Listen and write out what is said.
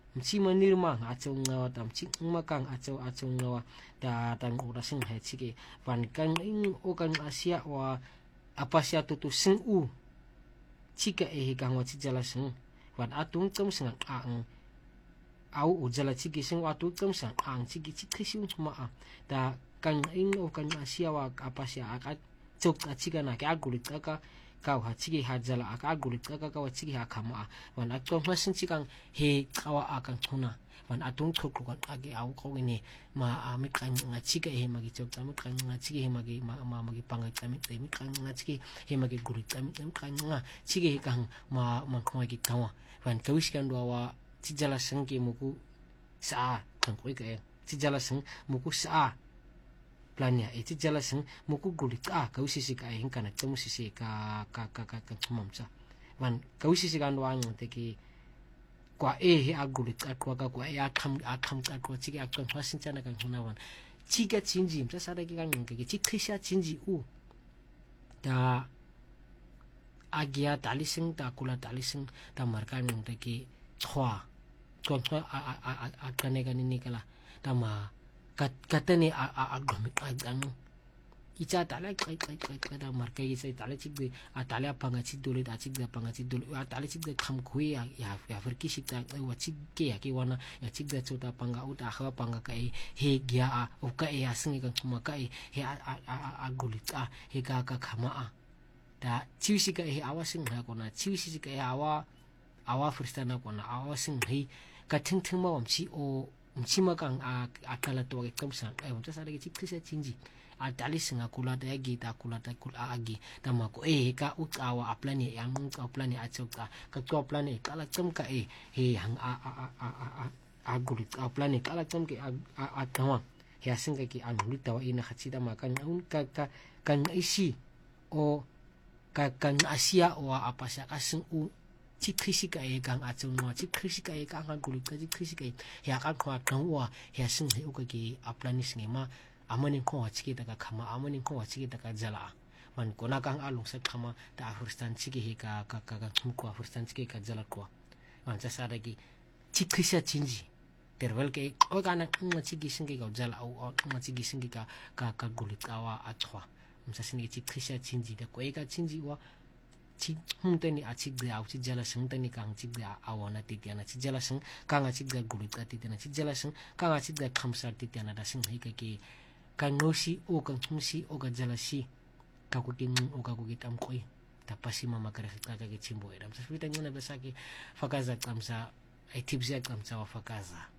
mchi manilma achong ngawa tam ching makang achong ngawa da tang ora sing he chike van kan ing o kan asia wa apa sia tutu sing u chika e kang wa chijala sing van atung tum sing ang au ujala chiki sing wa tu tum sang ang chiki chikhising ma da kan ing o kan asia wa apa sia aka chok chika na ka gulit ka kau ha chiki ha jala aka gulit ka chiki ha khama wan atong masing chikang he kawa akang thuna wan atung thuk ko age au ko ni ma mi kan nga chiki he magi chok tam kan nga chiki he magi ma magi pangai tam mi kan nga chiki he magi gulit tam kan nga chiki he kang ma ko gi kawa wan kawis kan wa chijala sangki muku sa kan koi ka chijala sang muku sa plania iti jala sing muku gulit kausisi ka hin kana tumusisi ka tumamsa man kausisi kan wang teki kwa he agulit kwa e akham kwa chiki akon hasin chana kan hunawan chiga chinji msa sara ki kan ke chikhisha chinji u da agia talising ta kula talising ta markan teki thwa akane kan ni kala tama katani agami agano icha tala kai da marka isa tala chigde atala panga chidule da chigda panga chidule atala chigda kham khoi ya farki sikta wa chigge ya ki wana ya chigda chota panga uta kha panga kai he gya o ka ya singi kan kuma kai he agulita he ka khama da chiwisi ka he awasing ha kona chiwisi ka awa fristana kona awasing he ka thing ma wamchi o mchimakang akala to ke kamsa mta sare ke chikisa chinji atali singa kula da gita kula ta kula agi tamako ka utawa aplani yang aplani achoka ka to aplani kala chamka he hang agulit aplani kala chamke atawa he asinga ki anulita wa ina khachida makan un kan isi o kan asia o apasya kasing u chikhisika kang achong no chikhisika kang gulit ka chikhisika ya ka khwa tangwa ya sing he ukaki aplani singema amani ko chiki daga khama amani ko chiki daga jala man kona kang alung sa khama ta afghanistan chiki he ka thumko afghanistan chiki ka jala ko man cha sara ki chikhisa chinji terwal ke o kana ma chiki singi ka jala o ma chiki singi ka gulit awa achwa msa singi chikhisa chinji da ko ka chinji wa chi humteni achigde au chi jala sangteni kang chigde awana titiana chi jala sang kang achigde gulita titiana chi jala sang kang achigde khamsar titiana da sing hika ki kang nosi o kang humsi o ga jala si ka ku tin o ka ku kitam koi tapasi mama kare ka chimbo edam sa fita ngona besaki fakaza kamsa ai tipsia kamsa wa fakaza